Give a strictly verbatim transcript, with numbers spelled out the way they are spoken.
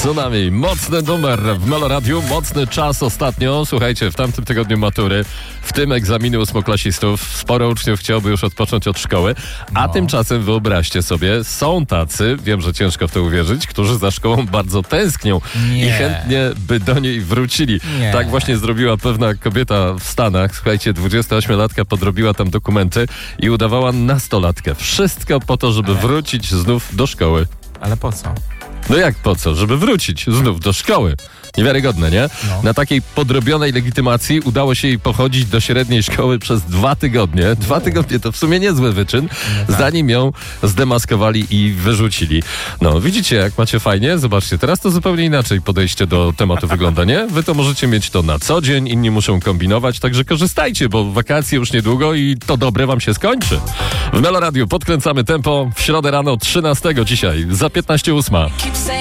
Tsunami. Mocny numer w Meloradiu, mocny czas ostatnio. Słuchajcie, w tamtym tygodniu matury, w tym egzaminy ósmoklasistów. Sporo uczniów chciałoby już odpocząć od szkoły, a No. tymczasem wyobraźcie sobie, są tacy, wiem, że ciężko w to uwierzyć, którzy za szkołą bardzo tęsknią Nie. i chętnie by do niej wrócili. Nie. Tak właśnie zrobiła pewna kobieta w Stanach. Słuchajcie, dwudziestoośmiolatka podrobiła tam dokumenty i udawała nastolatkę. Wszystko po to, żeby Ale- wrócić znów do szkoły. Ale po co? No jak po co? Żeby wrócić znów do szkoły. Niewiarygodne, nie? No. Na takiej podrobionej legitymacji udało się jej pochodzić do średniej szkoły przez dwa tygodnie. Dwa tygodnie to w sumie niezły wyczyn, tak. zanim ją zdemaskowali i wyrzucili. No, widzicie, jak macie fajnie? Zobaczcie, teraz to zupełnie inaczej podejście do tematu wygląda, nie? Wy to możecie mieć to na co dzień, inni muszą kombinować, także korzystajcie, bo wakacje już niedługo i to dobre wam się skończy. W Meloradiu podkręcamy tempo w środę rano trzynastego dzisiaj, za piętnaście ósma.